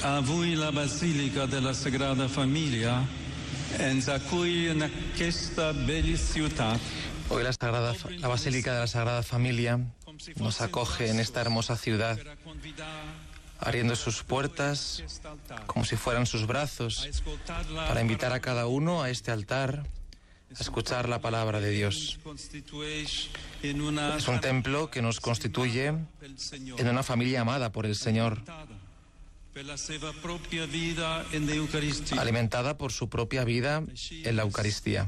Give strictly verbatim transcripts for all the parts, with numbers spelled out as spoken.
Avui la Basilica della Sagrada Famiglia ens acull en aquesta bella ciutat. Hoy la, Sagrada, la Basílica de la Sagrada Familia nos acoge en esta hermosa ciudad, abriendo sus puertas como si fueran sus brazos, para invitar a cada uno a este altar a escuchar la palabra de Dios. Es un templo que nos constituye en una familia amada por el Señor, alimentada por su propia vida en la Eucaristía.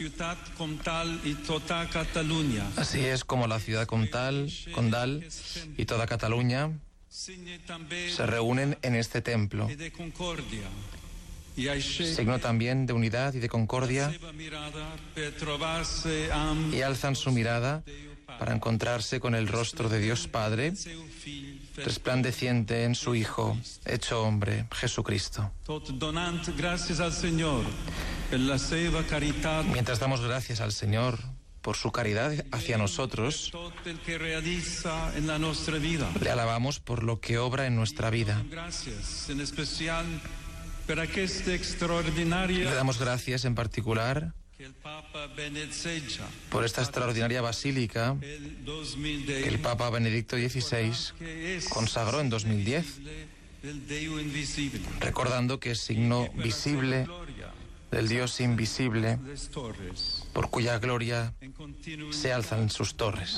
Así es como la ciudad condal, condal y toda Cataluña se reúnen en este templo, signo también de unidad y de concordia, y alzan su mirada para encontrarse con el rostro de Dios Padre, resplandeciente en su Hijo, hecho hombre, Jesucristo. Mientras damos gracias al Señor por su caridad hacia nosotros, le alabamos por lo que obra en nuestra vida. Le damos gracias en particular por esta extraordinaria basílica que el Papa Benedicto dieciséis consagró en dos mil diez, recordando que es signo visible del Dios invisible, por cuya gloria se alzan sus torres.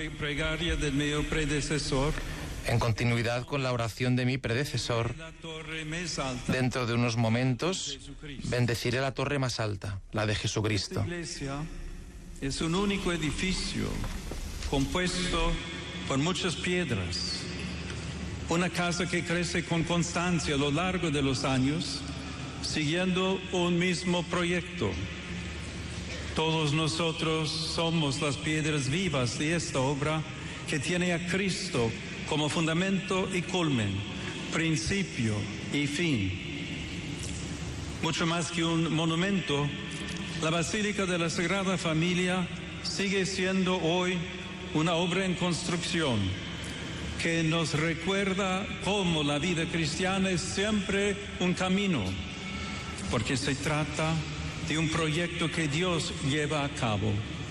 En continuidad con la oración de mi predecesor, dentro de unos momentos bendeciré la torre más alta, la de Jesucristo. Esta iglesia es un único edificio compuesto por muchas piedras, una casa que crece con constancia a lo largo de los años, siguiendo un mismo proyecto. Todos nosotros somos las piedras vivas de esta obra que tiene a Cristo como fundamento y culmen, principio y fin. Mucho más que un monumento, la Basílica de la Sagrada Familia sigue siendo hoy una obra en construcción que nos recuerda cómo la vida cristiana es siempre un camino, porque se trata de un proyecto que Dios lleva a cabo.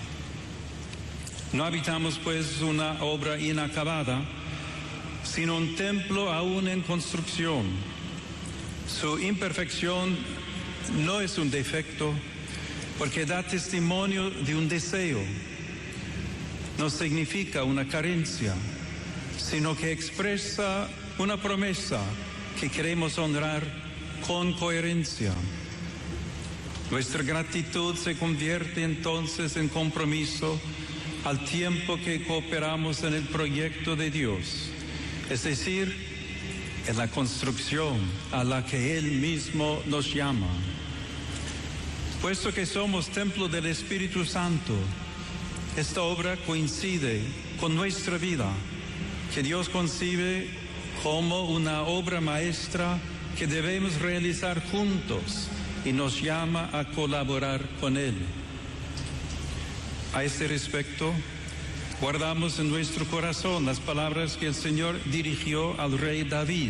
No habitamos pues una obra inacabada, sino un templo aún en construcción. Su imperfección no es un defecto, porque da testimonio de un deseo. No significa una carencia, sino que expresa una promesa que queremos honrar con coherencia. Nuestra gratitud se convierte entonces en compromiso al tiempo que cooperamos en el proyecto de Dios, es decir, en la construcción a la que Él mismo nos llama. Puesto que somos templo del Espíritu Santo, esta obra coincide con nuestra vida, que Dios concibe como una obra maestra que debemos realizar juntos y nos llama a colaborar con Él. A este respecto, guardamos en nuestro corazón las palabras que el Señor dirigió al rey David.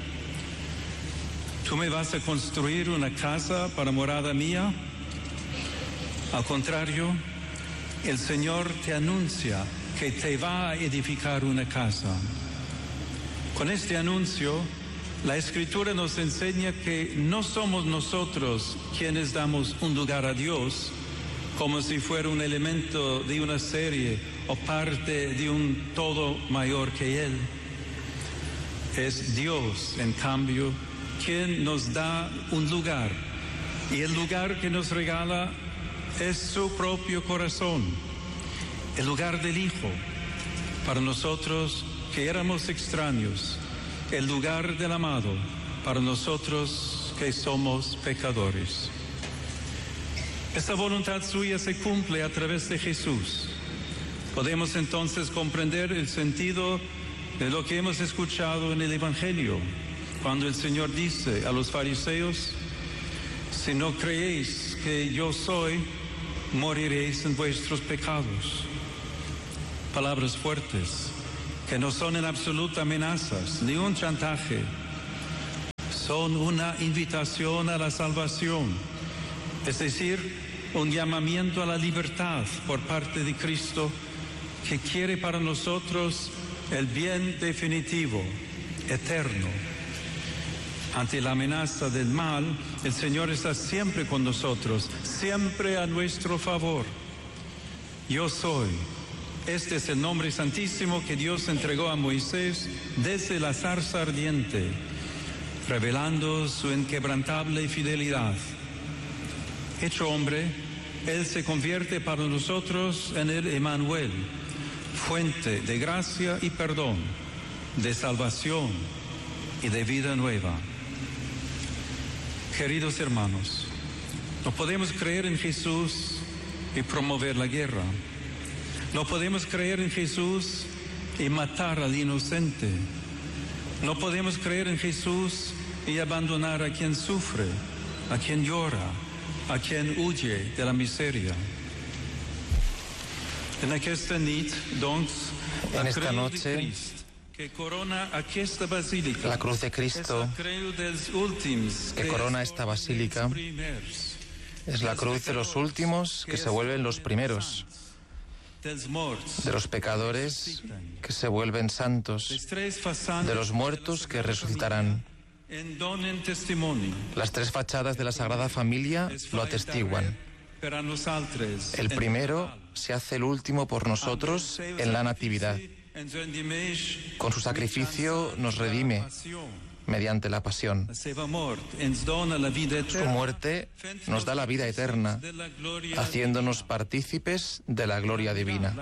¿Tú me vas a construir una casa para morada mía? Al contrario, el Señor te anuncia que te va a edificar una casa. Con este anuncio, la Escritura nos enseña que no somos nosotros quienes damos un lugar a Dios, como si fuera un elemento de una serie o parte de un todo mayor que Él. Es Dios, en cambio, quien nos da un lugar, y el lugar que nos regala es su propio corazón, el lugar del Hijo, para nosotros que éramos extraños, el lugar del amado, para nosotros que somos pecadores. Esta voluntad suya se cumple a través de Jesús. Podemos entonces comprender el sentido de lo que hemos escuchado en el Evangelio, cuando el Señor dice a los fariseos: si no creéis que yo soy, moriréis en vuestros pecados. Palabras fuertes, que no son en absoluta amenazas, ni un chantaje. son una invitación a la salvación, es decir, un llamamiento a la libertad por parte de Cristo, que quiere para nosotros el bien definitivo, eterno. Ante la amenaza del mal, el Señor está siempre con nosotros, siempre a nuestro favor. Yo soy. Este es el nombre santísimo que Dios entregó a Moisés desde la zarza ardiente, revelando su inquebrantable fidelidad. Hecho hombre, Él se convierte para nosotros en el Emmanuel, fuente de gracia y perdón, de salvación y de vida nueva. Queridos hermanos, no podemos creer en Jesús y promover la guerra. No podemos creer en Jesús y matar al inocente. No podemos creer en Jesús y abandonar a quien sufre, a quien llora, a quien huye de la miseria. En esta noche, la cruz de Cristo que corona esta basílica es la cruz de los últimos que se vuelven los primeros, de los pecadores que se vuelven santos, de los muertos que resucitarán. Las tres fachadas de la Sagrada Familia lo atestiguan. El primero se hace el último por nosotros en la Natividad. Con su sacrificio nos redime mediante la pasión. Su muerte nos da la vida eterna, haciéndonos partícipes de la gloria divina.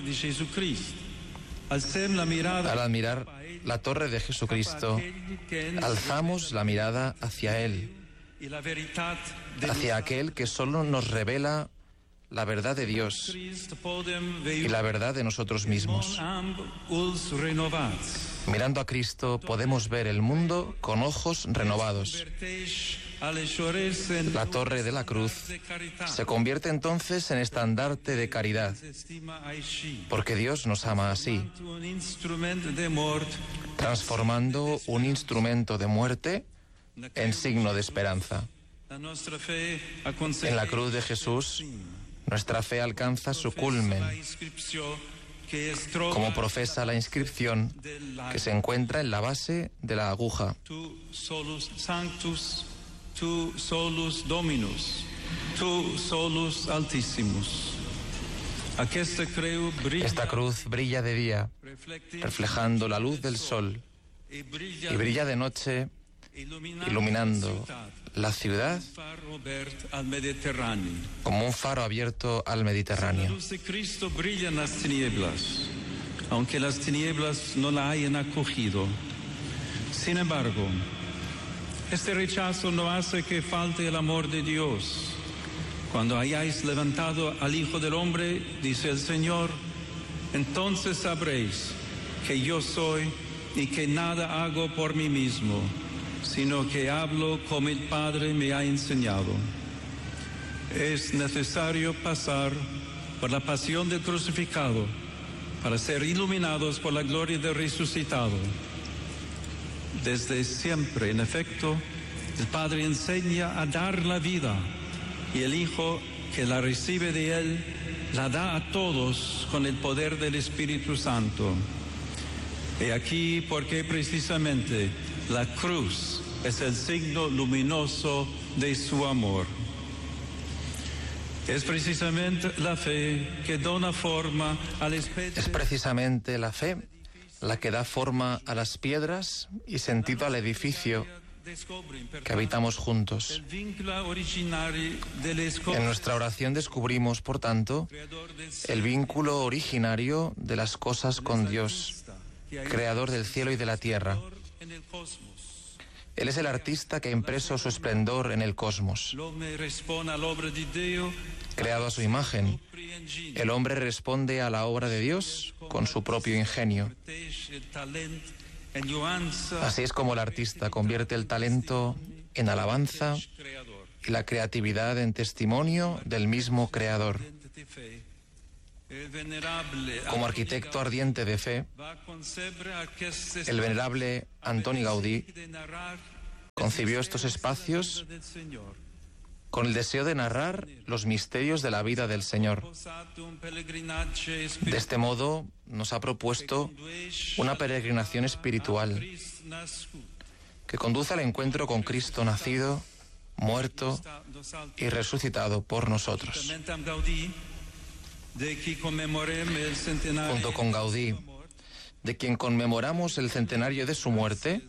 Al admirar la torre de Jesucristo, alzamos la mirada hacia Él, hacia aquel que solo nos revela la verdad de Dios y la verdad de nosotros mismos. Mirando a Cristo podemos ver el mundo con ojos renovados. La torre de la cruz se convierte entonces en estandarte de caridad, porque Dios nos ama así, transformando un instrumento de muerte en signo de esperanza. En la cruz de Jesús, nuestra fe alcanza su culmen, como profesa la inscripción que se encuentra en la base de la aguja. Tu solus Dominus, tu solus Altissimus. Esta cruz brilla de día, reflejando la luz del sol, y brilla de noche, iluminando la ciudad como un faro abierto al Mediterráneo. La luz de Cristo brilla en las tinieblas, aunque las tinieblas no la hayan acogido. Sin embargo, este rechazo no hace que falte el amor de Dios. Cuando hayáis levantado al Hijo del Hombre, dice el Señor, entonces sabréis que yo soy y que nada hago por mí mismo, sino que hablo como el Padre me ha enseñado. Es necesario pasar por la pasión del crucificado para ser iluminados por la gloria del resucitado. Desde siempre, en efecto, el Padre enseña a dar la vida y el Hijo que la recibe de Él la da a todos con el poder del Espíritu Santo. He aquí porque precisamente la cruz es el signo luminoso de su amor. Es precisamente la fe que dona forma al especie. Es precisamente la fe la que da forma a las piedras y sentido al edificio que habitamos juntos. En nuestra oración descubrimos, por tanto, el vínculo originario de las cosas con Dios, creador del cielo y de la tierra. Él es el artista que ha impreso su esplendor en el cosmos. Creado a su imagen, el hombre responde a la obra de Dios con su propio ingenio. Así es como el artista convierte el talento en alabanza y la creatividad en testimonio del mismo Creador. Como arquitecto ardiente de fe, el venerable Antoni Gaudí concibió estos espacios con el deseo de narrar los misterios de la vida del Señor. De este modo, nos ha propuesto una peregrinación espiritual que conduce al encuentro con Cristo nacido, muerto y resucitado por nosotros. Junto con Gaudí, de quien conmemoramos el centenario de su muerte,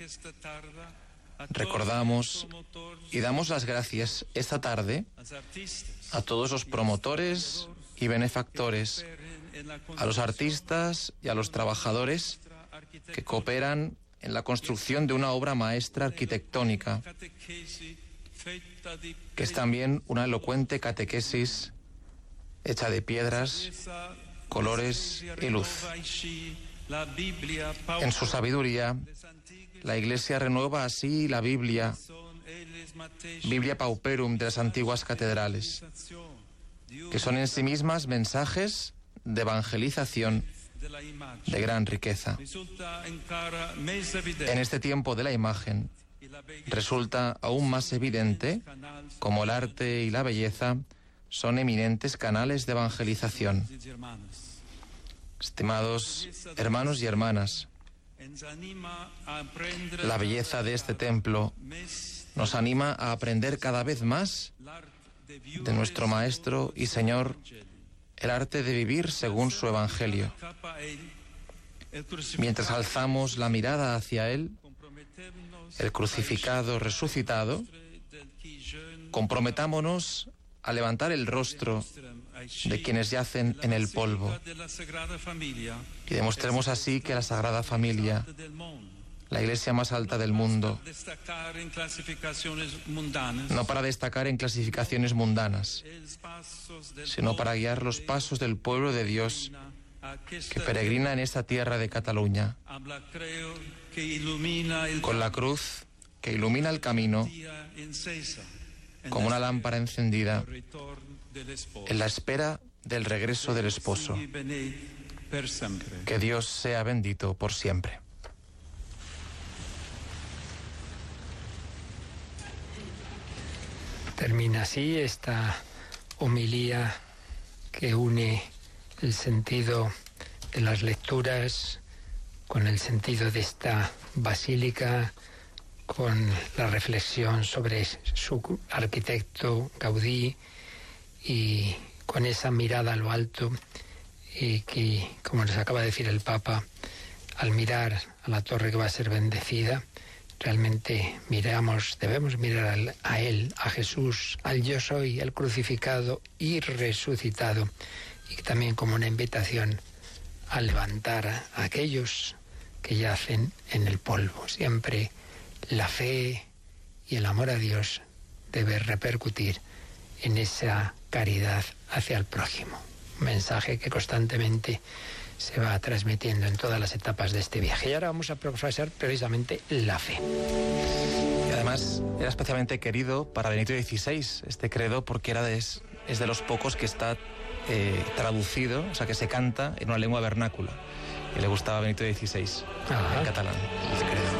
recordamos y damos las gracias esta tarde a todos los promotores y benefactores, a los artistas y a los trabajadores que cooperan en la construcción de una obra maestra arquitectónica, que es también una elocuente catequesis hecha de piedras, colores y luz. En su sabiduría, la Iglesia renueva así la Biblia, Biblia Pauperum de las antiguas catedrales, que son en sí mismas mensajes de evangelización de gran riqueza. En este tiempo de la imagen, resulta aún más evidente cómo el arte y la belleza son eminentes canales de evangelización. Estimados hermanos y hermanas, la belleza de este templo nos anima a aprender cada vez más de nuestro Maestro y Señor el arte de vivir según su Evangelio. Mientras alzamos la mirada hacia Él, el crucificado resucitado, comprometámonos a levantar el rostro de quienes yacen en el polvo y demostremos así que la Sagrada Familia, la Iglesia más alta del mundo, no para destacar en clasificaciones mundanas, sino para guiar los pasos del pueblo de Dios que peregrina en esta tierra de Cataluña, con la cruz que ilumina el camino como una lámpara encendida en la espera del regreso del esposo. Que Dios sea bendito por siempre. Termina así esta homilía que une el sentido de las lecturas con el sentido de esta basílica, con la reflexión sobre su arquitecto Gaudí y con esa mirada a lo alto y que, como nos acaba de decir el Papa, al mirar a la torre que va a ser bendecida, realmente miramos, debemos mirar a Él, a Jesús, al yo soy, al crucificado y resucitado, y también como una invitación a levantar a aquellos que yacen en el polvo. Siempre la fe y el amor a Dios debe repercutir en esa caridad hacia el prójimo. Un mensaje que constantemente se va transmitiendo en todas las etapas de este viaje. Y ahora vamos a profesar precisamente la fe. Y además era especialmente querido para Benito dieciséis, este credo, porque era de, es de los pocos que está eh, traducido, o sea, que se canta en una lengua vernácula. Y le gustaba a Benito dieciséis, en catalán, el credo.